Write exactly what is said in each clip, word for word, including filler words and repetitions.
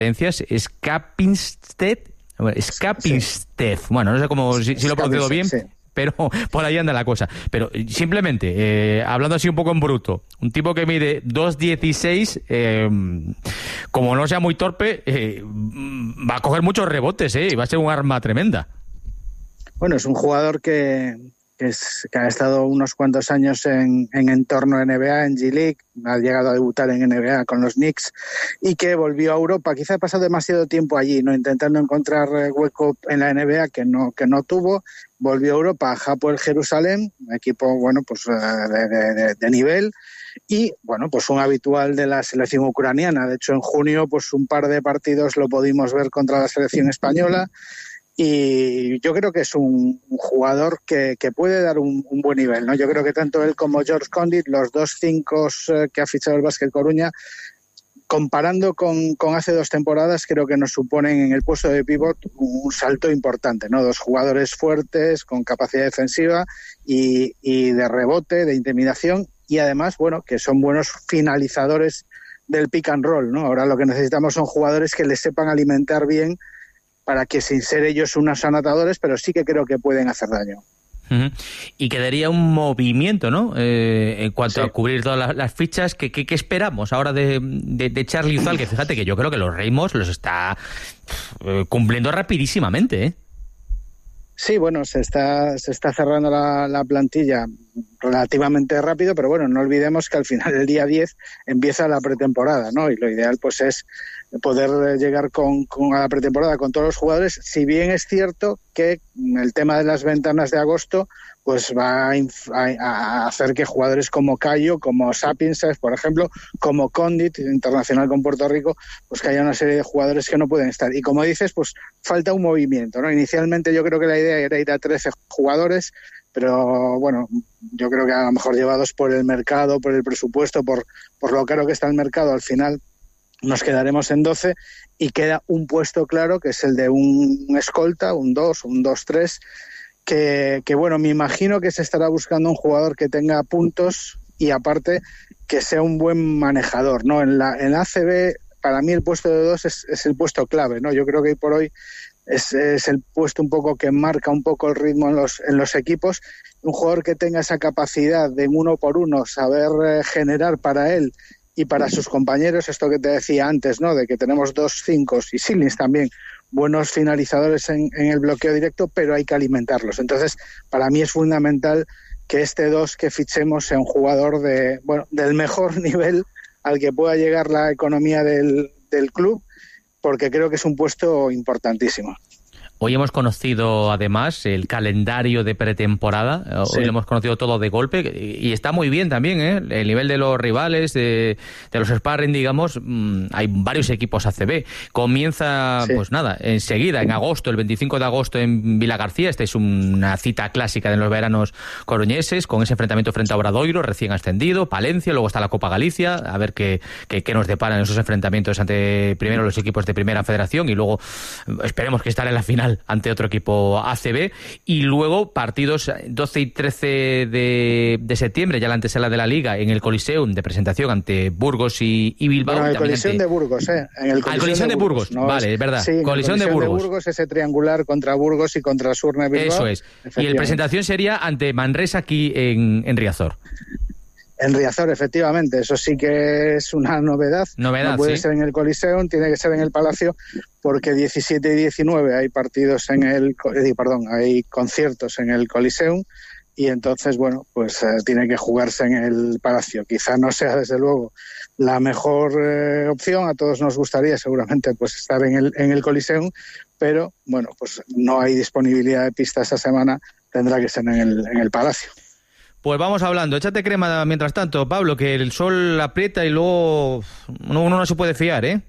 referencias, Skapinstead, Skapinstead, sí. Bueno, no sé cómo, si, si lo he pronunciado bien, sí. Pero por ahí anda la cosa. Pero simplemente, eh, hablando así un poco en bruto, un tipo que mide dos dieciséis, eh, como no sea muy torpe, eh, va a coger muchos rebotes, eh, y va a ser un arma tremenda. Bueno, es un jugador que, que, es, que ha estado unos cuantos años en, en entorno N B A, en G-League, ha llegado a debutar en N B A con los Knicks y que volvió a Europa. Quizá ha pasado demasiado tiempo allí, no intentando encontrar hueco en la N B A que no, que no tuvo. Volvió a Europa, a Hapoel Jerusalén, un equipo bueno, pues de, de, de nivel, y bueno, pues un habitual de la selección ucraniana. De hecho, en junio, pues un par de partidos lo pudimos ver contra la selección española. Y yo creo que es un, un jugador que, que puede dar un, un buen nivel, ¿no? Yo creo que tanto él como George Condit, los dos cinco eh, que ha fichado el Básquet Coruña, comparando con, con hace dos temporadas, creo que nos suponen en el puesto de pívot un salto importante, ¿no? Dos jugadores fuertes, con capacidad defensiva y, y de rebote, de intimidación, y además, bueno, que son buenos finalizadores del pick and roll, ¿no? Ahora lo que necesitamos son jugadores que les sepan alimentar bien para que, sin ser ellos unos anotadores, pero sí que creo que pueden hacer daño. Uh-huh. Y quedaría un movimiento, ¿no? Eh, en cuanto sí. a cubrir todas las, las fichas, ¿qué, qué, qué esperamos ahora de, de, de Charlie Uzal? Que fíjate que yo creo que los Reimos los está eh, cumpliendo rapidísimamente, ¿eh? Sí, bueno, se está se está cerrando la, la plantilla relativamente rápido, pero bueno, no olvidemos que al final del día diez empieza la pretemporada, ¿no? Y lo ideal pues es poder llegar con, con a la pretemporada con todos los jugadores, si bien es cierto que el tema de las ventanas de agosto pues va a, a, a hacer que jugadores como Cayo, como Sapiens, por ejemplo, como Condit, internacional con Puerto Rico, pues que haya una serie de jugadores que no pueden estar. Y como dices, pues falta un movimiento, ¿no? Inicialmente yo creo que la idea era ir a trece jugadores, pero bueno, yo creo que a lo mejor llevados por el mercado, por el presupuesto, por, por lo caro que está el mercado, al final nos quedaremos en doce y queda un puesto claro, que es el de un escolta, un dos, un dos tres, que, que bueno, me imagino que se estará buscando un jugador que tenga puntos y aparte que sea un buen manejador, ¿no? En la, en la A C B, para mí el puesto de dos es, es el puesto clave, ¿no? Yo creo que hoy por hoy es, es el puesto un poco que marca un poco el ritmo en los, en los equipos. Un jugador que tenga esa capacidad de uno por uno, saber eh, generar para él y para sus compañeros, esto que te decía antes, ¿no? De que tenemos dos cinco y Silins también, buenos finalizadores en, en el bloqueo directo, pero hay que alimentarlos. Entonces, para mí es fundamental que este dos que fichemos sea un jugador de, bueno, del mejor nivel al que pueda llegar la economía del, del club, porque creo que es un puesto importantísimo. Hoy hemos conocido, además, el calendario de pretemporada. Sí. Hoy lo hemos conocido todo de golpe y está muy bien también, ¿eh? El nivel de los rivales, de, de los sparring, digamos, mmm, hay varios equipos A C B. Comienza, sí. pues nada, enseguida, en agosto, el veinticinco de agosto en Vilagarcía. Esta es una cita clásica de los veranos coruñeses, con ese enfrentamiento frente a Obradoiro, recién ascendido, Palencia, luego está la Copa Galicia, a ver qué, qué, qué nos deparan esos enfrentamientos ante primero los equipos de Primera Federación y luego esperemos que estará en la final ante otro equipo A C B, y luego partidos doce y trece de, de septiembre, ya la antesala de la Liga, en el Coliseum de presentación ante Burgos y, y Bilbao. Bueno, en el Coliseum ante... de Burgos, ¿eh? En el Coliseum, ah, el Coliseum de, de Burgos, Burgos ¿no? Vale, es verdad. Sí, Coliseum de Burgos. de Burgos, ese triangular contra Burgos y contra Surne Bilbao. Eso es. Y el presentación sería ante Manresa aquí en, en Riazor. En Riazor, efectivamente, eso sí que es una novedad. Novedad, no puede sí. ser en el Coliseum, tiene que ser en el Palacio, porque diecisiete y diecinueve hay partidos en el, perdón, hay conciertos en el Coliseum y entonces, bueno, pues eh, tiene que jugarse en el Palacio. Quizá no sea, desde luego, la mejor eh, opción. A todos nos gustaría, seguramente, pues estar en el en el Coliseum, pero bueno, pues no hay disponibilidad de pista esa semana, tendrá que ser en el en el Palacio. Pues vamos hablando. Échate crema mientras tanto, Pablo, que el sol aprieta y luego uno, uno no se puede fiar, ¿eh?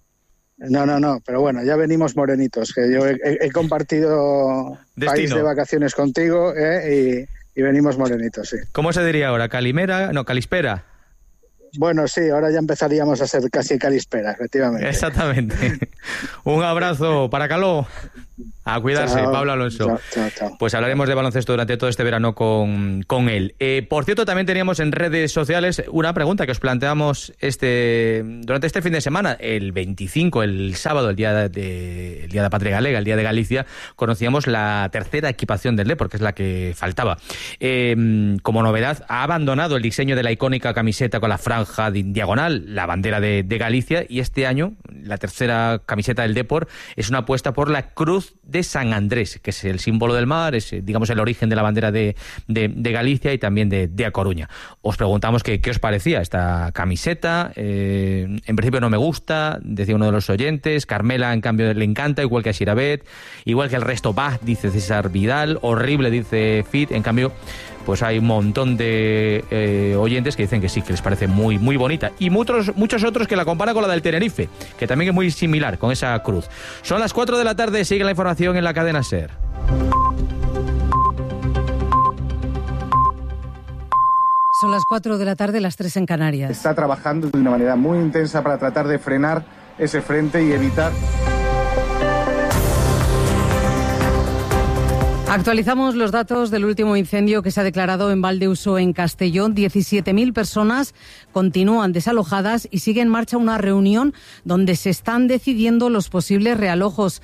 No, no, no, pero bueno, ya venimos morenitos, que yo he, he compartido Destino. país de vacaciones contigo, ¿eh? y, y venimos morenitos, sí. ¿Cómo se diría ahora? ¿Calimera? No, Calispera. Bueno, sí, ahora ya empezaríamos a ser casi Calispera, efectivamente. Exactamente. Un abrazo para Caló. A cuidarse, chao, Pablo Alonso. Chao, chao, chao. Pues hablaremos de baloncesto durante todo este verano con, con él. Eh, por cierto, también teníamos en redes sociales una pregunta que os planteamos este durante este fin de semana. El veinticinco, el sábado, el día de, el día de la Patria Galega, el día de Galicia, conocíamos la tercera equipación del Depor, que es la que faltaba. Eh, como novedad, ha abandonado el diseño de la icónica camiseta con la franja diagonal, la bandera de, de Galicia, y este año la tercera camiseta del Depor es una apuesta por la cruz de San Andrés, que es el símbolo del mar, es, digamos, el origen de la bandera de, de, de Galicia y también de, de A Coruña. Os preguntamos qué, qué os parecía esta camiseta. Eh, en principio no me gusta, decía uno de los oyentes. Carmela, en cambio, le encanta, igual que a Sirabet, igual que el resto va, dice César Vidal. Horrible, dice Fit. En cambio, pues hay un montón de eh, oyentes que dicen que sí, que les parece muy muy bonita, y muchos muchos otros que la comparan con la del Tenerife, que también es muy similar con esa cruz. Son las cuatro de la tarde, sigue la información en la cadena SER. Son las cuatro de la tarde, las tres en Canarias. Está trabajando de una manera muy intensa para tratar de frenar ese frente y evitar... Actualizamos los datos del último incendio que se ha declarado en Valdeuso, en Castellón. diecisiete mil personas continúan desalojadas y sigue en marcha una reunión donde se están decidiendo los posibles realojos.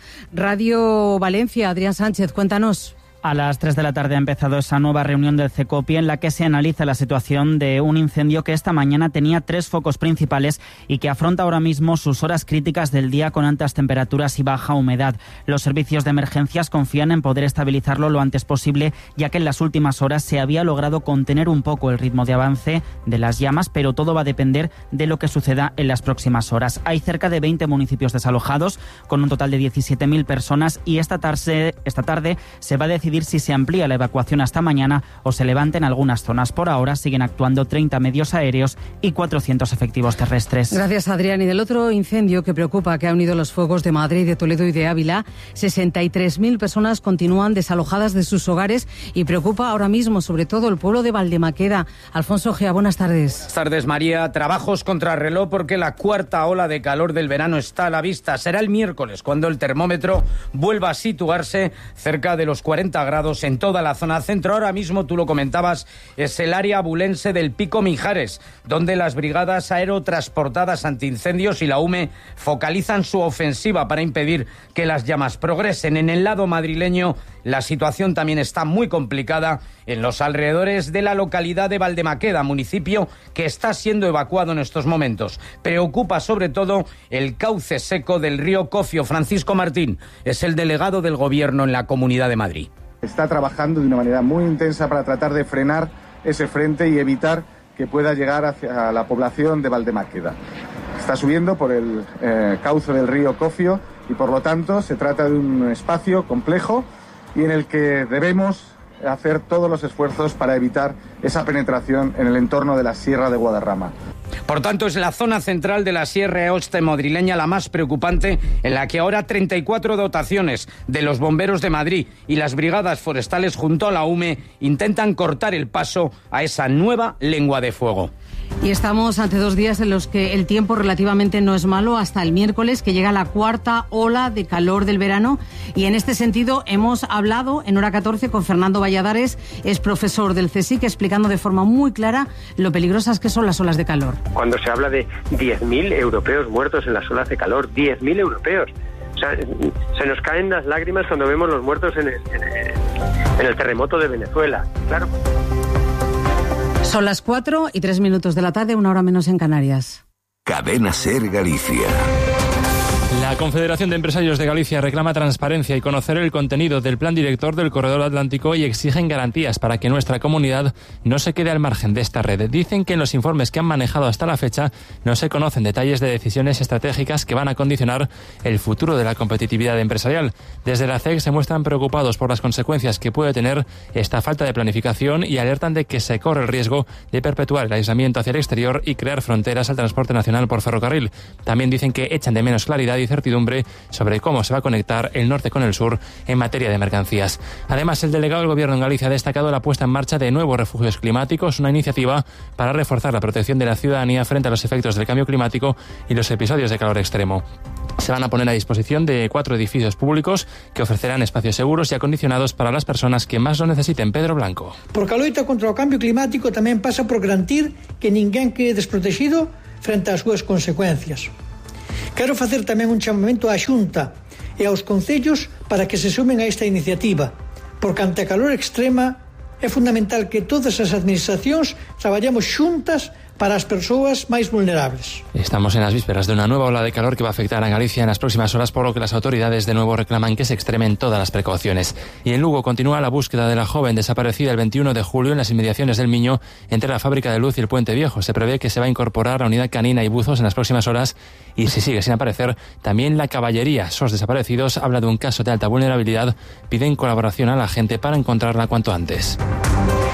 Radio Valencia, Adrián Sánchez, cuéntanos. A las tres de la tarde ha empezado esa nueva reunión del CECOPI en la que se analiza la situación de un incendio que esta mañana tenía tres focos principales y que afronta ahora mismo sus horas críticas del día con altas temperaturas y baja humedad. Los servicios de emergencias confían en poder estabilizarlo lo antes posible, ya que en las últimas horas se había logrado contener un poco el ritmo de avance de las llamas, pero todo va a depender de lo que suceda en las próximas horas. Hay cerca de veinte municipios desalojados con un total de diecisiete mil personas y esta tarde, esta tarde se va a decidir si se amplía la evacuación hasta mañana o se levanta en algunas zonas. Por ahora siguen actuando treinta medios aéreos y cuatrocientos efectivos terrestres. Gracias, Adrián. Y del otro incendio que preocupa, que ha unido los fuegos de Madrid, de Toledo y de Ávila, sesenta y tres mil personas continúan desalojadas de sus hogares y preocupa ahora mismo sobre todo el pueblo de Valdemaqueda. Alfonso Gea, buenas tardes. Buenas tardes, María. Trabajos contra reloj porque la cuarta ola de calor del verano está a la vista. Será el miércoles cuando el termómetro vuelva a situarse cerca de los cuarenta grados en toda la zona centro. Ahora mismo, tú lo comentabas, es el área abulense del Pico Mijares, donde las brigadas aerotransportadas antiincendios y la U M E focalizan su ofensiva para impedir que las llamas progresen. En el lado madrileño, la situación también está muy complicada en los alrededores de la localidad de Valdemaqueda, municipio que está siendo evacuado en estos momentos. Preocupa sobre todo el cauce seco del río Cofio. Francisco Martín es el delegado del Gobierno en la Comunidad de Madrid. Está trabajando de una manera muy intensa para tratar de frenar ese frente y evitar que pueda llegar hacia la población de Valdemaqueda. Está subiendo por el eh, cauce del río Cofio y por lo tanto se trata de un espacio complejo y en el que debemos hacer todos los esfuerzos para evitar esa penetración en el entorno de la Sierra de Guadarrama. Por tanto, es la zona central de la Sierra Oeste madrileña la más preocupante, en la que ahora treinta y cuatro dotaciones de los bomberos de Madrid y las brigadas forestales junto a la U M E intentan cortar el paso a esa nueva lengua de fuego. Y estamos ante dos días en los que el tiempo relativamente no es malo, hasta el miércoles, que llega la cuarta ola de calor del verano. Y en este sentido hemos hablado en Hora catorce con Fernando Valladares, es profesor del CSIC, explicando de forma muy clara lo peligrosas que son las olas de calor. Cuando se habla de diez mil europeos muertos en las olas de calor, diez mil europeos. O sea, se nos caen las lágrimas cuando vemos los muertos en el, en el, en el terremoto de Venezuela. Claro. Son las cuatro y tres minutos de la tarde, una hora menos en Canarias. Cadena SER Galicia. La Confederación de Empresarios de Galicia reclama transparencia y conocer el contenido del Plan Director del Corredor Atlántico y exigen garantías para que nuestra comunidad no se quede al margen de esta red. Dicen que en los informes que han manejado hasta la fecha no se conocen detalles de decisiones estratégicas que van a condicionar el futuro de la competitividad empresarial. Desde la C E C se muestran preocupados por las consecuencias que puede tener esta falta de planificación y alertan de que se corre el riesgo de perpetuar el aislamiento hacia el exterior y crear fronteras al transporte nacional por ferrocarril. También dicen que echan de menos claridad y incertidumbre sobre cómo se va a conectar el norte con el sur en materia de mercancías. Además, el delegado del Gobierno en Galicia ha destacado la puesta en marcha de nuevos refugios climáticos, una iniciativa para reforzar la protección de la ciudadanía frente a los efectos del cambio climático y los episodios de calor extremo. Se van a poner a disposición de cuatro edificios públicos que ofrecerán espacios seguros y acondicionados para las personas que más lo necesiten. Pedro Blanco. Porque a loita contra o cambio climático tamén pasa por garantir que ninguén quede desprotegido frente ás súas consecuencias. Quero facer tamén un chamamento á Xunta e aos concellos para que se sumen a esta iniciativa, porque ante a calor extrema é fundamental que todas as administracións traballamos xuntas para as persoas máis vulnerables. Estamos en las vísperas de una nueva ola de calor que va a afectar a Galicia en las próximas horas, por lo que las autoridades de nuevo reclaman que se extremen todas las precauciones. Y en Lugo continúa la búsqueda de la joven desaparecida el veintiuno de julio en las inmediaciones del Miño, entre la fábrica de luz y el Puente Viejo. Se prevé que se va a incorporar la unidad canina y buzos en las próximas horas, y si sigue sin aparecer, también la caballería. S O S Desaparecidos habla de un caso de alta vulnerabilidad, piden colaboración a la gente para encontrarla cuanto antes.